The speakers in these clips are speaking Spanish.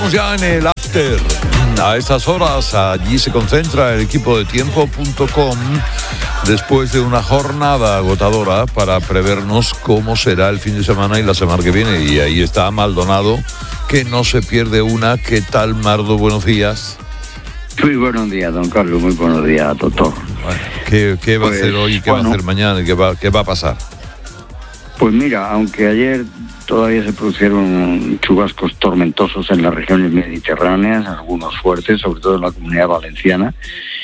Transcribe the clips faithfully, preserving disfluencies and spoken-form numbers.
Ya en el after, a estas horas allí se concentra el equipo de tiempo punto com después de una jornada agotadora para prevernos cómo será el fin de semana y la semana que viene. Y ahí está Maldonado, que no se pierde una. ¿Qué tal, Mardo? Buenos días. Muy buenos días, don Carlos, muy buenos días, doctor. Bueno, ¿qué, qué va pues, a hacer hoy? ¿Qué bueno, va a hacer mañana? ¿Qué va, qué va a pasar? Pues mira, aunque ayer todavía se produjeron chubascos tormentosos en las regiones mediterráneas, algunos fuertes, sobre todo en la Comunidad Valenciana,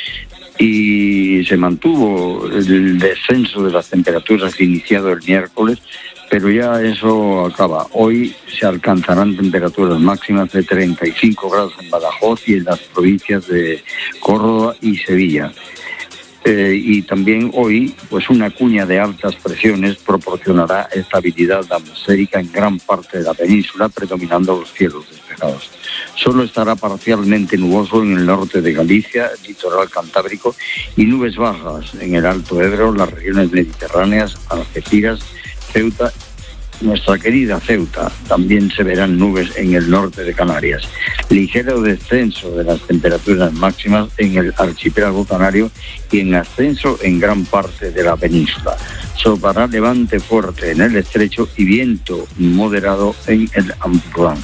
y se mantuvo el descenso de las temperaturas iniciado el miércoles, pero ya eso acaba. Hoy se alcanzarán temperaturas máximas de treinta y cinco grados en Badajoz y en las provincias de Córdoba y Sevilla. Eh, y también hoy, pues una cuña de altas presiones proporcionará estabilidad atmosférica en gran parte de la península, predominando los cielos despejados. Solo estará parcialmente nuboso en el norte de Galicia, el litoral cantábrico, y nubes bajas en el Alto Ebro, las regiones mediterráneas, Algeciras, Ceuta. Nuestra querida Ceuta, también se verán nubes en el norte de Canarias. Ligero descenso de las temperaturas máximas en el archipiélago canario y en ascenso en gran parte de la península. Soplará levante fuerte en el estrecho y viento moderado en el Ampurdán.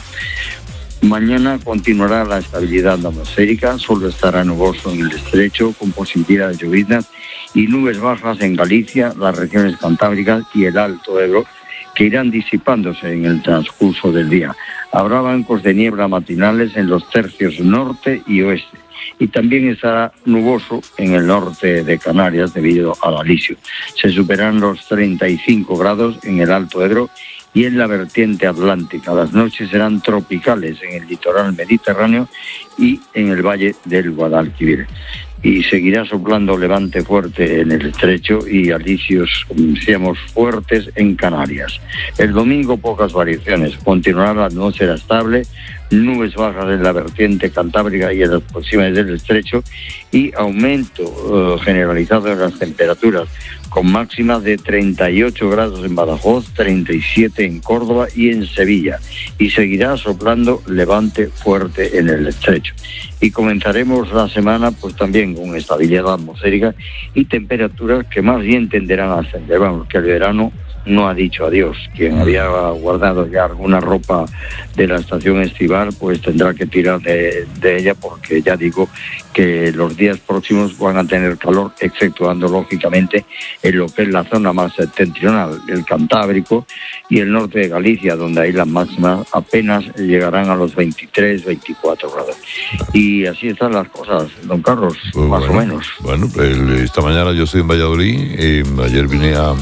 Mañana continuará la estabilidad atmosférica, solo estará nuboso en el estrecho con posibilidad de lloviznas y nubes bajas en Galicia, las regiones cantábricas y el Alto Ebro, que irán disipándose en el transcurso del día. Habrá bancos de niebla matinales en los tercios norte y oeste, y también estará nuboso en el norte de Canarias debido al alisio. Se superarán los treinta y cinco grados en el Alto Ebro y en la vertiente atlántica. Las noches serán tropicales en el litoral mediterráneo y en el valle del Guadalquivir. Y seguirá soplando levante fuerte en el estrecho y alisios, como decíamos, fuertes en Canarias. El domingo pocas variaciones, continuará la atmósfera estable, nubes bajas en la vertiente cantábrica y en las proximidades del estrecho y aumento uh, generalizado de las temperaturas, con máximas de treinta y ocho grados en Badajoz, treinta y siete en Córdoba y en Sevilla, y seguirá soplando levante fuerte en el estrecho. Y comenzaremos la semana pues también con estabilidad atmosférica y temperaturas que más bien tenderán a ascender. Vamos, que el verano no ha dicho adiós. Quien había guardado ya alguna ropa de la estación estival, pues tendrá que tirar de, de ella, porque ya digo que los días próximos van a tener calor, exceptuando lógicamente en lo que es la zona más septentrional, el Cantábrico y el norte de Galicia, donde ahí las máximas apenas llegarán a los veintitrés, veinticuatro grados. Y así están las cosas, don Carlos, pues más bueno, o menos. Bueno, pues esta mañana yo estoy en Valladolid, eh, ayer vine a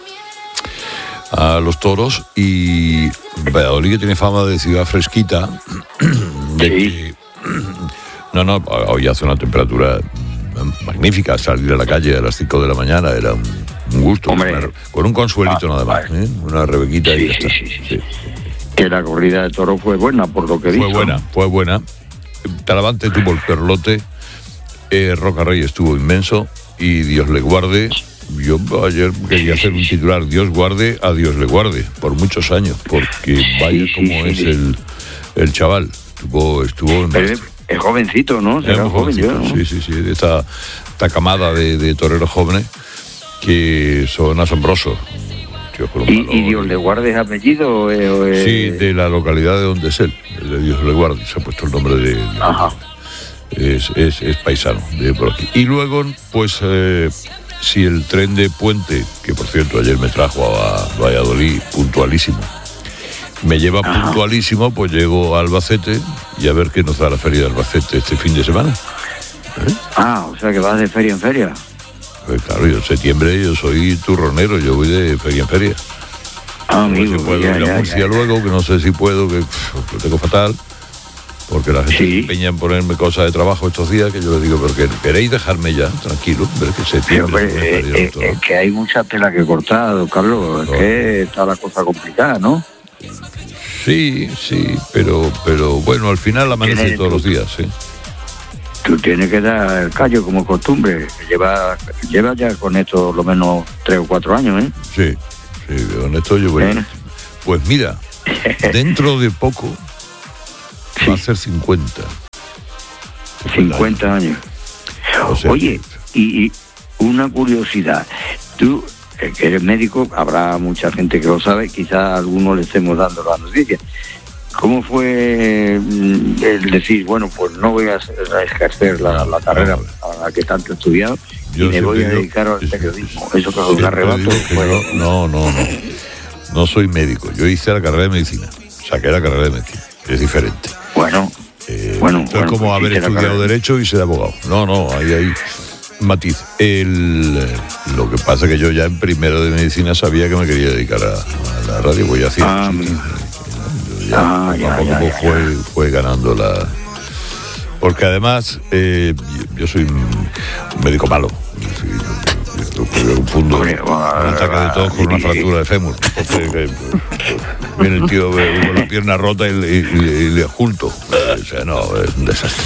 a los toros, y Valladolid, que tiene fama de ciudad fresquita, de sí. que no, no, hoy hace una temperatura magnífica. Salir a la calle a las cinco de la mañana era un, un gusto, una, con un consuelito ah, nada más, ¿eh? Una rebequita sí, y ya sí, está. Sí, sí, sí. Que la corrida de toro fue buena, por lo que fue dijo. buena, fue buena. Talavante tuvo el perlote, eh, Roca Rey estuvo inmenso, y Dios le guarde. Yo ayer quería hacer un titular: Dios guarde, a Dios le guarde, por muchos años, porque vaya sí, como sí, es sí. el, el chaval. Estuvo, estuvo en Pero es, es jovencito, ¿no? Será es joven, jovencito, ¿no? Sí, sí, sí, de esta, esta camada de, de toreros jóvenes que son asombrosos. Tío, con un ¿Y, valor, ¿Y Dios le guarde es apellido? O es, o es... Sí, de la localidad de donde es él, de Dios le guarde, se ha puesto el nombre de... de Ajá. Es, es, es paisano de por aquí. Y luego, pues... Eh, si el tren de Puente, que por cierto ayer me trajo a Valladolid puntualísimo, me lleva Ajá. puntualísimo, pues llego a Albacete y a ver qué nos da la feria de Albacete este fin de semana. ¿Eh? Ah, o sea que vas de feria en feria. Pues claro, yo en septiembre yo soy turronero, yo voy de feria en feria. Ah, amigo, no sé si puedo ya, ir a ya, Murcia ya, luego, que no sé si puedo, que pff, lo tengo fatal. Porque la gente sí. se empeña en ponerme cosas de trabajo estos días, que yo les digo, pero que queréis dejarme ya, tranquilo, ver que se tiene. Eh, eh, es que hay mucha tela que cortar, don Carlos, no. Es que está la cosa complicada, ¿no? Sí, sí, pero pero bueno, al final amanece todos los días, sí. Tú tienes que dar el callo como costumbre, lleva, lleva ya con esto lo menos tres o cuatro años, ¿eh? Sí, sí, con esto yo voy. ¿Eh? Pues mira, dentro de poco Sí. Va a ser cincuenta. cincuenta años. O sea, oye, y, y una curiosidad. Tú, que eres médico, habrá mucha gente que lo sabe, quizás a algunos le estemos dando la noticia. ¿Cómo fue el decir, bueno, pues no voy a ejercer la, la carrera a la que tanto he estudiado y me voy a dedicar al periodismo? Eso que es un arrebato. Fue... No, no, no. No soy médico. Yo hice la carrera de medicina. Saqué la carrera de medicina. Es diferente. Bueno, eh, bueno. Es bueno, como pues haber estudiado Derecho y ser abogado. No, no, ahí hay matiz. El, lo que pasa es que yo ya en primero de medicina sabía que me quería dedicar a, a la radio. Voy a hacer. Ah, Ya, ah, ya, ya, ya, fue, ya. fue ganando la... Porque además eh, yo soy un médico malo. Un punto, un ataque de tos con una fractura de fémur. Entonces, viene el tío con la pierna rota y, y, y le junto. O sea, no, es un desastre.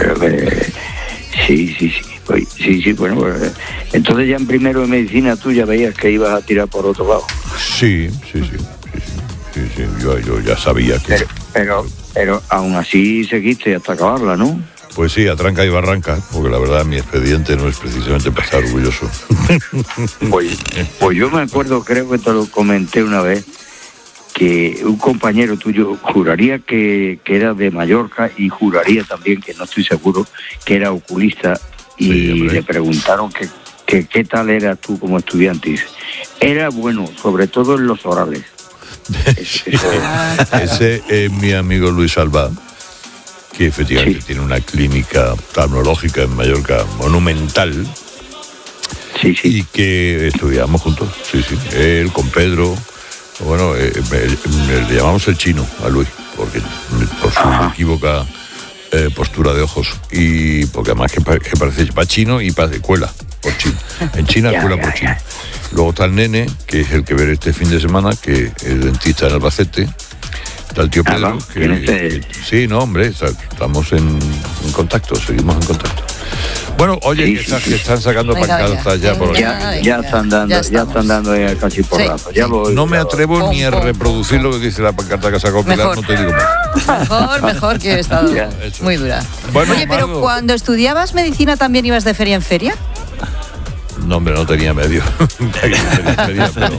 Sí, sí, sí. Sí, sí, bueno, pues, entonces ya en primero de medicina tú ya veías que ibas a tirar por otro lado. Sí, sí, sí. Sí, sí, yo, yo ya sabía que... Pero, pero, pero aún así seguiste hasta acabarla, ¿no? Pues sí, a tranca y barranca, porque la verdad mi expediente no es precisamente para estar orgulloso. Pues, pues yo me acuerdo, creo que te lo comenté una vez, que un compañero tuyo juraría que, que era de Mallorca y juraría también, que no estoy seguro, que era oculista, y sí, le preguntaron que, que qué tal eras tú como estudiante. Y dice, era bueno, sobre todo en los orales. Sí, ese es mi amigo Luis Alba, que efectivamente sí. tiene una clínica oftalmológica en Mallorca monumental. Sí, sí. Y que estudiamos juntos, sí, sí. Él con Pedro, bueno, eh, le llamamos el chino a Luis, porque por su Ajá. equívoca eh, postura de ojos. Y porque además que, que parece para chino y para cuela por chino. En China ya, cuela ya, por chino. Ya. Luego está el nene, que es el que veré este fin de semana, que es dentista en Albacete. Está el tío Pedro. Ah, que, que, sí, no, hombre, está, estamos en, en contacto, seguimos en contacto. Bueno, oye, sí, que, sí, sí. que están sacando pancartas ya, ya por ya, ya, ya están dando, ya, ya están dando el cachiporrazo. Sí. Ya lo, no me ya atrevo lo, ni a reproducir lo que dice la pancarta que sacó Pilar, no te digo más. Mejor, mejor que he estado ya, muy dura. Bueno, oye, pero Margo, cuando estudiabas medicina también ibas de feria en feria. No, hombre, no tenía medio. medio pero,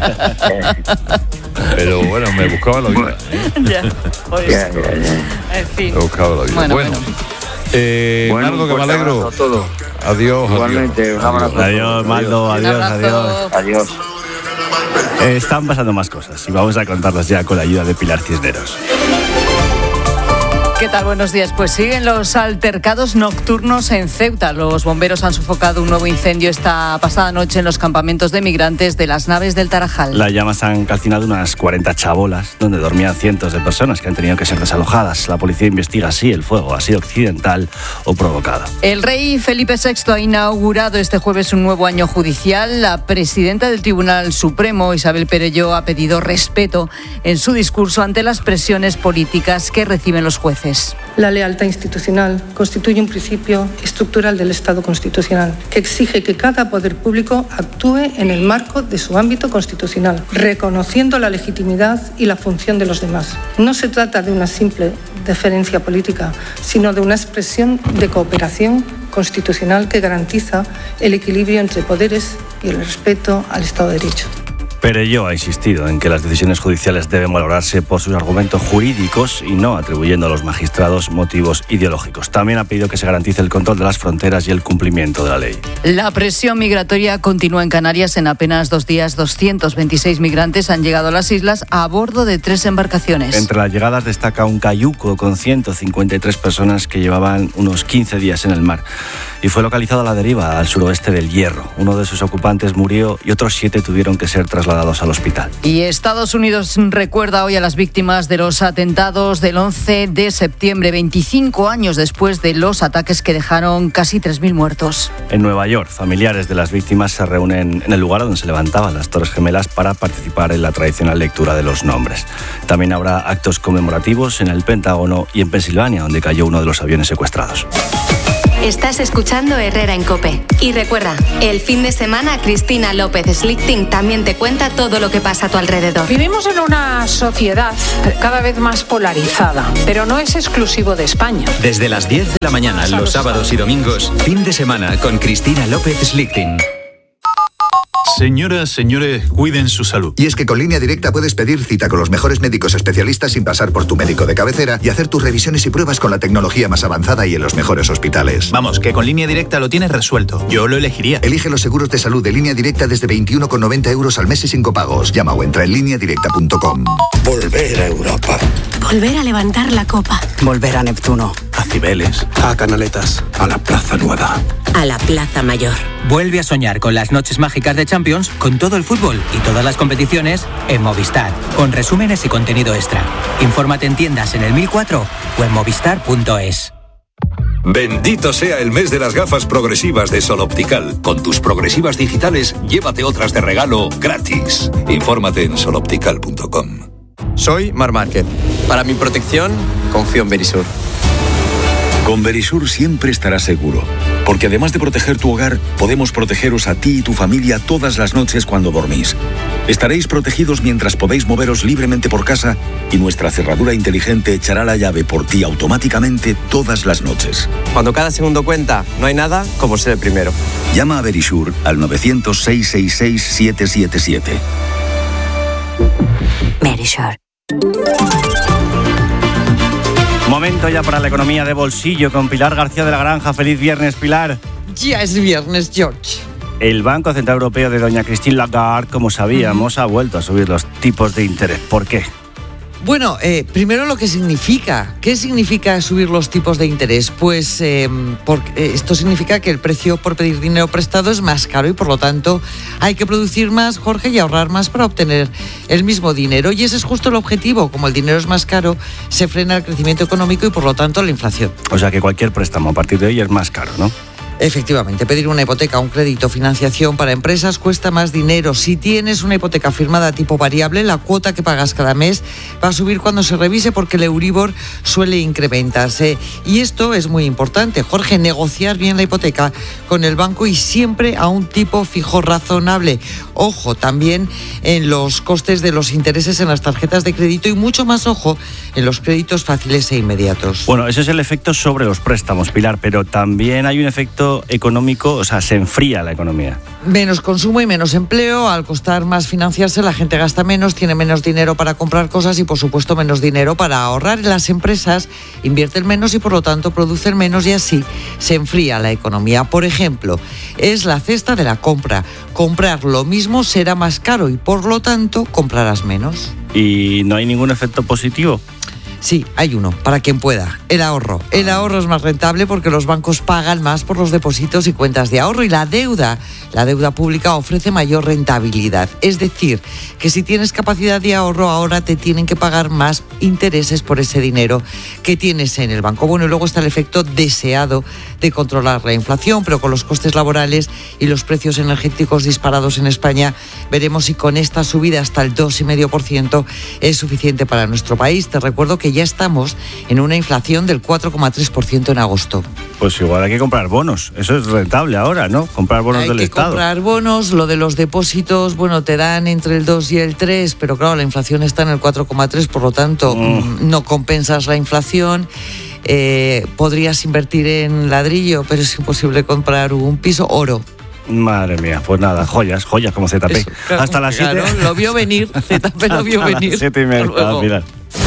pero bueno, me buscaba la vida. ¿eh? Ya, por eso. Ya, ya, ya. En fin. Me buscaba la vida. Bueno, bueno. bueno. Eh, bueno, Margo, que me alegro. Todo. Adiós. Igualmente, un abrazo. Adiós, Maldo, adiós, adiós. Adiós. Eh, están pasando más cosas y vamos a contarlas ya con la ayuda de Pilar Cisneros. ¿Qué tal? Buenos días. Pues siguen los altercados nocturnos en Ceuta. Los bomberos han sofocado un nuevo incendio esta pasada noche en los campamentos de migrantes de las Naves del Tarajal. Las llamas han calcinado unas cuarenta chabolas donde dormían cientos de personas que han tenido que ser desalojadas. La policía investiga si el fuego ha sido accidental o provocado. El rey Felipe sexto ha inaugurado este jueves un nuevo año judicial. La presidenta del Tribunal Supremo, Isabel Perelló, ha pedido respeto en su discurso ante las presiones políticas que reciben los jueces. La lealtad institucional constituye un principio estructural del Estado constitucional que exige que cada poder público actúe en el marco de su ámbito constitucional, reconociendo la legitimidad y la función de los demás. No se trata de una simple deferencia política, sino de una expresión de cooperación constitucional que garantiza el equilibrio entre poderes y el respeto al Estado de Derecho. Perelló ha insistido en que las decisiones judiciales deben valorarse por sus argumentos jurídicos y no atribuyendo a los magistrados motivos ideológicos. También ha pedido que se garantice el control de las fronteras y el cumplimiento de la ley. La presión migratoria continúa en Canarias. En apenas dos días, doscientos veintiséis migrantes han llegado a las islas a bordo de tres embarcaciones. Entre las llegadas destaca un cayuco con ciento cincuenta y tres personas que llevaban unos quince días en el mar y fue localizado a la deriva al suroeste del Hierro. Uno de sus ocupantes murió y otros siete tuvieron que ser trasladados al hospital. Y Estados Unidos recuerda hoy a las víctimas de los atentados del once de septiembre, veinticinco años después de los ataques que dejaron casi tres mil muertos. En Nueva York, familiares de las víctimas se reúnen en el lugar donde se levantaban las Torres Gemelas para participar en la tradicional lectura de los nombres. También habrá actos conmemorativos en el Pentágono y en Pensilvania, donde cayó uno de los aviones secuestrados. Estás escuchando Herrera en COPE. Y recuerda, el fin de semana Cristina López Slichting también te cuenta todo lo que pasa a tu alrededor. Vivimos en una sociedad cada vez más polarizada, pero no es exclusivo de España. Desde las diez de la mañana, los sábados y domingos, fin de semana con Cristina López Slichting. Señoras, señores, cuiden su salud. Y es que con Línea Directa puedes pedir cita con los mejores médicos especialistas sin pasar por tu médico de cabecera y hacer tus revisiones y pruebas con la tecnología más avanzada y en los mejores hospitales. Vamos, que con Línea Directa lo tienes resuelto. Yo lo elegiría. Elige los seguros de salud de Línea Directa desde veintiuno con noventa euros al mes y sin copagos. Llama o entra en línea directa punto com. Volver a Europa. Volver a levantar la copa. Volver a Neptuno. A Cibeles. A Canaletas. A la Plaza Nueva. A la Plaza Mayor. Vuelve a soñar con las noches mágicas de Champions, con todo el fútbol y todas las competiciones en Movistar, con resúmenes y contenido extra. Infórmate en tiendas en el mil cuatro o en movistar punto es. Bendito sea el mes de las gafas progresivas de Sol Optical. Con tus progresivas digitales, llévate otras de regalo gratis. Infórmate en sol optical punto com. Soy Mar Márquez. Para mi protección, confío en Verisur. Con Verisur siempre estarás seguro, porque además de proteger tu hogar, podemos protegeros a ti y tu familia todas las noches cuando dormís. Estaréis protegidos mientras podéis moveros libremente por casa y nuestra cerradura inteligente echará la llave por ti automáticamente todas las noches. Cuando cada segundo cuenta, no hay nada como ser el primero. Llama a Verisur al nueve cero cero, seis seis seis, siete siete siete. Verisur. Momento ya para la economía de bolsillo con Pilar García de la Granja. Feliz viernes, Pilar. Ya es viernes, George. El Banco Central Europeo de doña Christine Lagarde, como sabíamos, uh-huh. ha vuelto a subir los tipos de interés. ¿Por qué? Bueno, eh, primero lo que significa. ¿Qué significa subir los tipos de interés? Pues eh, por, eh, esto significa que el precio por pedir dinero prestado es más caro y por lo tanto hay que producir más, Jorge, y ahorrar más para obtener el mismo dinero. Y ese es justo el objetivo. Como el dinero es más caro, se frena el crecimiento económico y por lo tanto la inflación. O sea que cualquier préstamo a partir de hoy es más caro, ¿no? Efectivamente, pedir una hipoteca, un crédito, financiación para empresas cuesta más dinero. Si tienes una hipoteca firmada tipo variable, la cuota que pagas cada mes va a subir cuando se revise porque el Euribor suele incrementarse. Y esto es muy importante, Jorge, negociar bien la hipoteca con el banco y siempre a un tipo fijo razonable. Ojo, también en los costes de los intereses en las tarjetas de crédito y mucho más ojo en los créditos fáciles e inmediatos. Bueno, ese es el efecto sobre los préstamos, Pilar, pero también hay un efecto económico, o sea, se enfría la economía. Menos consumo y menos empleo. Al costar más financiarse, la gente gasta menos, tiene menos dinero para comprar cosas y, por supuesto, menos dinero para ahorrar. Las empresas invierten menos y, por lo tanto, producen menos y así se enfría la economía. Por ejemplo, es la cesta de la compra. Comprar lo mismo será más caro y, por lo tanto, comprarás menos. ¿Y no hay ningún efecto positivo? Sí, hay uno, para quien pueda. El ahorro. El ahorro es más rentable porque los bancos pagan más por los depósitos y cuentas de ahorro y la deuda, la deuda pública ofrece mayor rentabilidad. Es decir, que si tienes capacidad de ahorro, ahora te tienen que pagar más intereses por ese dinero que tienes en el banco. Bueno, y luego está el efecto deseado de controlar la inflación, pero con los costes laborales y los precios energéticos disparados en España, veremos si con esta subida hasta el dos coma cinco por ciento es suficiente para nuestro país. Te recuerdo que ya estamos en una inflación del cuatro coma tres por ciento en agosto. Pues igual hay que comprar bonos, eso es rentable ahora, ¿no? Comprar bonos hay del que Estado. Comprar bonos, lo de los depósitos, bueno, te dan entre el dos y el tres, pero claro, la inflación está en el cuatro coma tres, por lo tanto, mm. no compensas la inflación. Eh, podrías invertir en ladrillo, pero es imposible comprar un piso. Oro. Madre mía, pues nada, joyas, joyas como Z P. Eso, claro, hasta las siete. Claro, lo vio venir, Z P lo vio venir. Las siete y media, mira.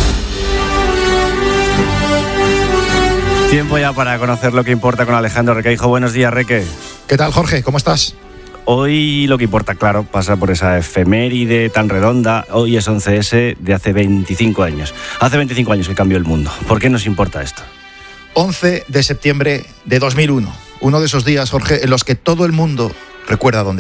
Tiempo ya para conocer lo que importa con Alejandro Requeijo. Buenos días, Reque. ¿Qué tal, Jorge? ¿Cómo estás? Hoy lo que importa, claro, pasa por esa efeméride tan redonda. Hoy es once ese de hace veinticinco años. Hace veinticinco años que cambió el mundo. ¿Por qué nos importa esto? once de septiembre de dos mil uno. Uno de esos días, Jorge, en los que todo el mundo recuerda dónde estaba.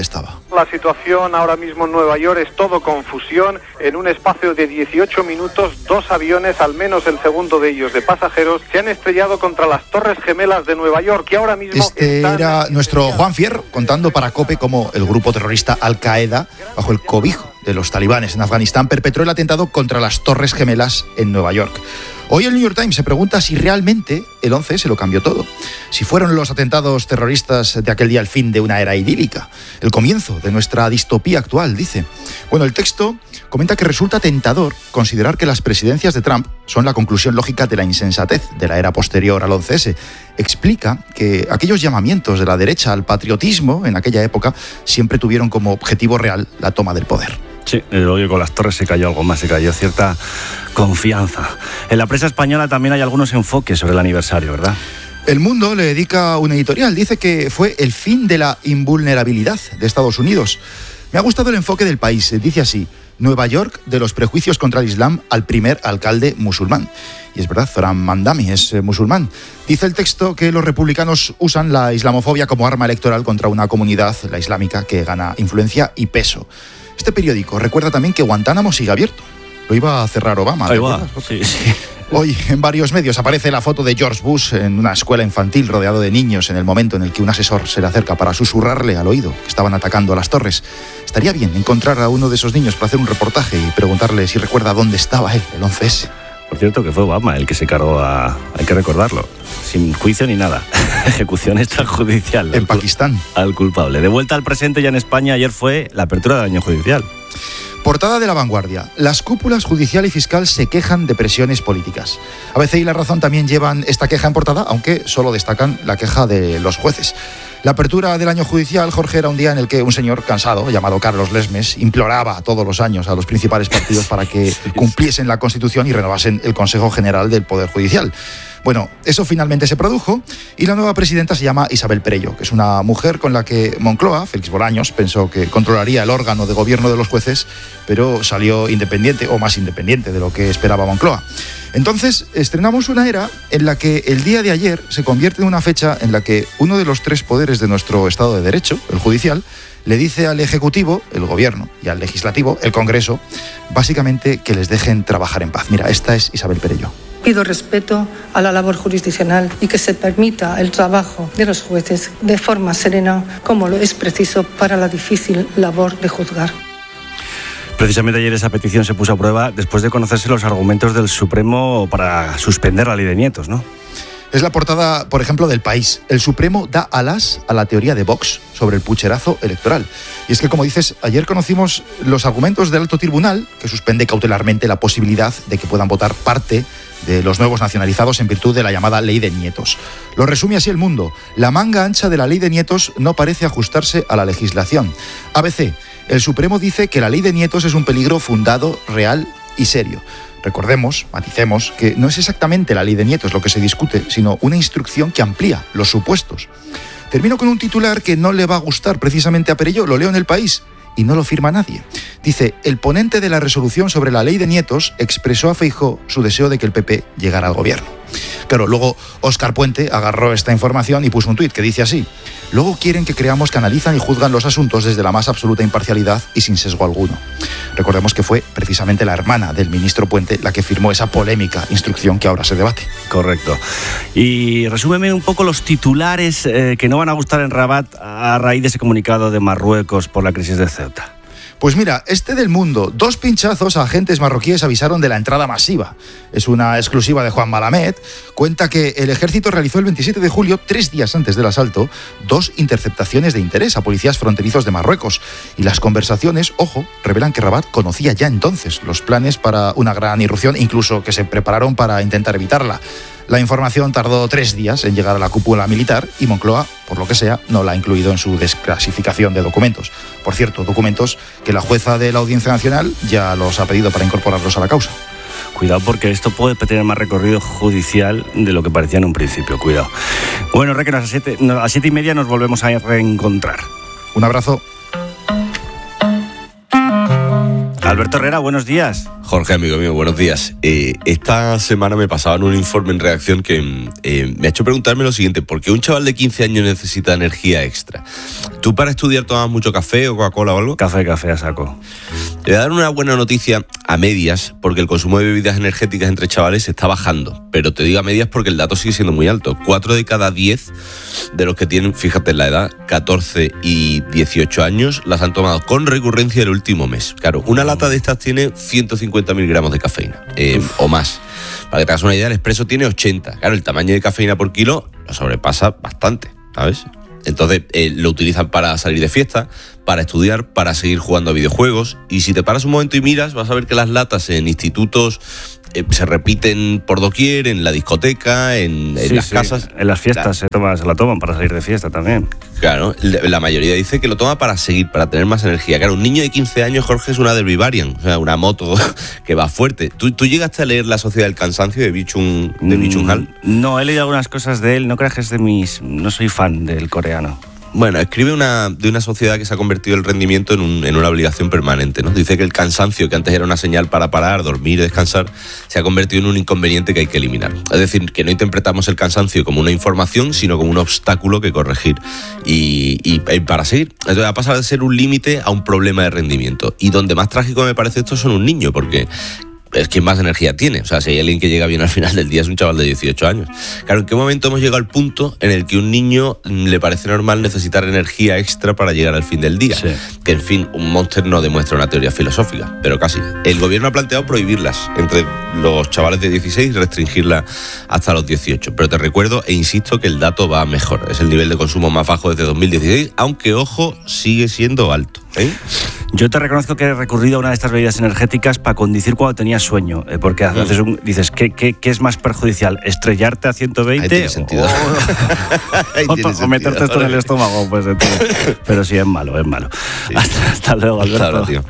La situación ahora mismo en Nueva York es todo confusión. En un espacio de dieciocho minutos, dos aviones, al menos el segundo de ellos de pasajeros, se han estrellado contra las Torres Gemelas de Nueva York, que ahora mismo Este están... era nuestro Juan Fierro contando para COPE cómo el grupo terrorista Al-Qaeda, bajo el cobijo de los talibanes en Afganistán, perpetró el atentado contra las Torres Gemelas en Nueva York. Hoy el New York Times se pregunta si realmente el once se lo cambió todo. Si fueron los atentados terroristas de aquel día el fin de una era idílica, el comienzo de nuestra distopía actual, dice. Bueno, el texto comenta que resulta tentador considerar que las presidencias de Trump son la conclusión lógica de la insensatez de la era posterior al once ese. Explica que aquellos llamamientos de la derecha al patriotismo en aquella época siempre tuvieron como objetivo real la toma del poder. Sí, luego que con las Torres se cayó algo más, se cayó cierta confianza. En la prensa española también hay algunos enfoques sobre el aniversario, ¿verdad? El Mundo le dedica un editorial, dice que fue el fin de la invulnerabilidad de Estados Unidos. Me ha gustado el enfoque del País, dice así: Nueva York, de los prejuicios contra el Islam al primer alcalde musulmán. Y es verdad, Zoran Mandami es eh, musulmán. Dice el texto que los republicanos usan la islamofobia como arma electoral contra una comunidad, la islámica, que gana influencia y peso. Este periódico recuerda también que Guantánamo sigue abierto. Lo iba a cerrar Obama. Ahí va, sí, sí. Hoy en varios medios aparece la foto de George Bush en una escuela infantil rodeado de niños en el momento en el que un asesor se le acerca para susurrarle al oído que estaban atacando a las torres. Estaría bien encontrar a uno de esos niños para hacer un reportaje y preguntarle si recuerda dónde estaba él el once ese. Por cierto, que fue Obama el que se cargó a... Hay que recordarlo. Sin juicio ni nada. Ejecución extrajudicial. En Pakistán. Al culpable. De vuelta al presente ya en España, ayer fue la apertura del año judicial. Portada de La Vanguardia. Las cúpulas judicial y fiscal se quejan de presiones políticas. A B C y La Razón también llevan esta queja en portada, aunque solo destacan la queja de los jueces. La apertura del año judicial, Jorge, era un día en el que un señor cansado, llamado Carlos Lesmes, imploraba todos los años a los principales partidos para que cumpliesen la Constitución y renovasen el Consejo General del Poder Judicial. Bueno, eso finalmente se produjo y la nueva presidenta se llama Isabel Perello, que es una mujer con la que Moncloa, Félix Bolaños, pensó que controlaría el órgano de gobierno de los jueces, pero salió independiente, o más independiente de lo que esperaba Moncloa. Entonces, estrenamos una era en la que el día de ayer se convierte en una fecha en la que uno de los tres poderes de nuestro Estado de Derecho, el judicial, le dice al Ejecutivo, el Gobierno, y al Legislativo, el Congreso, básicamente que les dejen trabajar en paz. Mira, esta es Isabel Perello. Pido respeto a la labor jurisdiccional y que se permita el trabajo de los jueces de forma serena, como lo es preciso para la difícil labor de juzgar. Precisamente ayer esa petición se puso a prueba después de conocerse los argumentos del Supremo para suspender la ley de nietos, ¿no? Es la portada, por ejemplo, del País. El Supremo da alas a la teoría de Vox sobre el pucherazo electoral. Y es que, como dices, ayer conocimos los argumentos del alto tribunal, que suspende cautelarmente la posibilidad de que puedan votar parte de los nuevos nacionalizados en virtud de la llamada ley de nietos. Lo resume así El Mundo. La manga ancha de la ley de nietos no parece ajustarse a la legislación. A B C. El Supremo dice que la ley de nietos es un peligro fundado, real y serio. Recordemos, maticemos, que no es exactamente la ley de nietos lo que se discute, sino una instrucción que amplía los supuestos. Termino con un titular que no le va a gustar precisamente a Perello, lo leo en El País, y no lo firma nadie. Dice: el ponente de la resolución sobre la ley de nietos expresó a Feijóo su deseo de que el P P llegara al gobierno. Claro, luego Óscar Puente agarró esta información y puso un tuit que dice así: luego quieren que creamos que analizan y juzgan los asuntos desde la más absoluta imparcialidad y sin sesgo alguno. Recordemos que fue precisamente la hermana del ministro Puente la que firmó esa polémica instrucción que ahora se debate. Correcto. Y resúmeme un poco los titulares eh, que no van a gustar en Rabat a raíz de ese comunicado de Marruecos por la crisis de Ceuta. Pues mira, este del Mundo, dos pinchazos a agentes marroquíes avisaron de la entrada masiva. Es una exclusiva de Juan Malamed. Cuenta que el ejército realizó el veintisiete de julio, tres días antes del asalto, dos interceptaciones de interés a policías fronterizos de Marruecos. Y las conversaciones, ojo, revelan que Rabat conocía ya entonces los planes para una gran irrupción, incluso que se prepararon para intentar evitarla. La información tardó tres días en llegar a la cúpula militar y Moncloa, por lo que sea, no la ha incluido en su desclasificación de documentos. Por cierto, documentos que la jueza de la Audiencia Nacional ya los ha pedido para incorporarlos a la causa. Cuidado, porque esto puede tener más recorrido judicial de lo que parecía en un principio. Cuidado. Bueno, Reque, a las siete, a las siete y media nos volvemos a reencontrar. Un abrazo. Alberto Herrera, buenos días. Jorge, amigo mío, buenos días. Eh, esta semana me pasaban un informe en Redacción que eh, me ha hecho preguntarme lo siguiente: ¿por qué un chaval de quince años necesita energía extra? ¿Tú para estudiar tomas mucho café o Coca-Cola o algo? Café, café a saco. Te voy a dar una buena noticia a medias, porque el consumo de bebidas energéticas entre chavales está bajando. Pero te digo a medias porque el dato sigue siendo muy alto. Cuatro de cada diez de los que tienen, fíjate en la edad, catorce y dieciocho años, las han tomado con recurrencia el último mes. Claro, una lata de estas tiene ciento cincuenta mil gramos de cafeína, eh, o más. Para que te hagas una idea, el expreso tiene ochenta. Claro, el tamaño de cafeína por kilo lo sobrepasa bastante, ¿sabes? Entonces eh, lo utilizan para salir de fiesta, para estudiar, para seguir jugando a videojuegos. Y si te paras un momento y miras, vas a ver que las latas en institutos eh, se repiten por doquier, en la discoteca, en, en sí, las sí. casas. En las fiestas claro. se, toma, se la toman para salir de fiesta también. Claro, la mayoría dice que lo toma para seguir, para tener más energía. Claro, un niño de quince años, Jorge, es una Derby Variant, o sea, una moto que va fuerte. ¿Tú, tú llegaste a leer La Sociedad del Cansancio de Byung de Byung Hal? No, he leído algunas cosas de él, no creas que es de mis... No soy fan del coreano. Bueno, escribe una, de una sociedad que se ha convertido el rendimiento en, un, en una obligación permanente, ¿no? Dice que el cansancio, que antes era una señal para parar, dormir y descansar, se ha convertido en un inconveniente que hay que eliminar. Es decir, que no interpretamos el cansancio como una información, sino como un obstáculo que corregir y, y, y para seguir. Entonces ha pasado de ser un límite a un problema de rendimiento. Y donde más trágico me parece esto son un niño, porque es quien más energía tiene. O sea, si hay alguien que llega bien al final del día es un chaval de dieciocho años. Claro, ¿en qué momento hemos llegado al punto en el que un niño le parece normal necesitar energía extra para llegar al fin del día? Sí. Que, en fin, un Monster no demuestra una teoría filosófica, pero casi. El gobierno ha planteado prohibirlas entre los chavales de dieciséis y restringirla hasta los dieciocho. Pero te recuerdo e insisto que el dato va mejor. Es el nivel de consumo más bajo desde dos mil dieciséis, aunque, ojo, sigue siendo alto, ¿eh? Yo te reconozco que he recurrido a una de estas bebidas energéticas para conducir cuando tenía sueño, eh, porque a veces un, dices, ¿qué, qué, ¿qué es más perjudicial? ¿Estrellarte a ciento veinte o, o, o meterte esto en el estómago? Pues, entonces, pero sí, es malo, es malo. Sí. Hasta, hasta luego, Alberto. Hasta ahora, tío.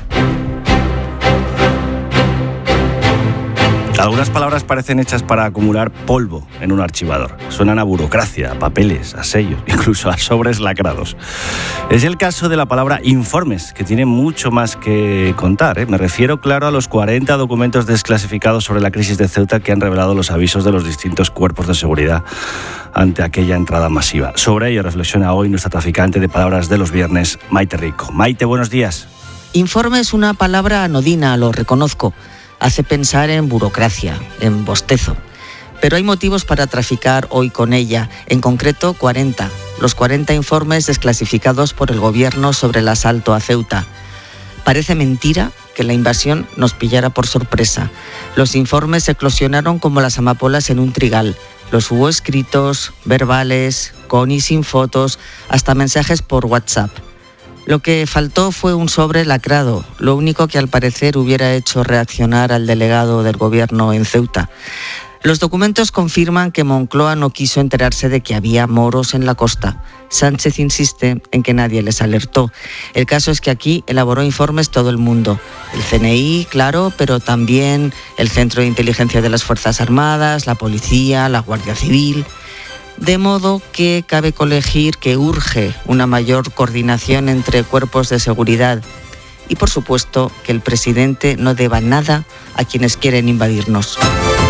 Algunas palabras parecen hechas para acumular polvo en un archivador. Suenan a burocracia, a papeles, a sellos, incluso a sobres lacrados. Es el caso de la palabra informes, que tiene mucho más que contar, ¿eh? Me refiero, claro, a los cuarenta documentos desclasificados sobre la crisis de Ceuta que han revelado los avisos de los distintos cuerpos de seguridad ante aquella entrada masiva. Sobre ello reflexiona hoy nuestra traficante de palabras de los viernes, Maite Rico. Maite, buenos días. Informe es una palabra anodina, lo reconozco. Hace pensar en burocracia, en bostezo. Pero hay motivos para traficar hoy con ella, en concreto cuarenta. Los cuarenta informes desclasificados por el gobierno sobre el asalto a Ceuta. Parece mentira que la invasión nos pillara por sorpresa. Los informes eclosionaron como las amapolas en un trigal. Los hubo escritos, verbales, con y sin fotos, hasta mensajes por WhatsApp. Lo que faltó fue un sobre lacrado, lo único que al parecer hubiera hecho reaccionar al delegado del gobierno en Ceuta. Los documentos confirman que Moncloa no quiso enterarse de que había moros en la costa. Sánchez insiste en que nadie les alertó. El caso es que aquí elaboró informes todo el mundo. El C N I, claro, pero también el Centro de Inteligencia de las Fuerzas Armadas, la Policía, la Guardia Civil. De modo que cabe colegir que urge una mayor coordinación entre cuerpos de seguridad y, por supuesto, que el presidente no deba nada a quienes quieren invadirnos.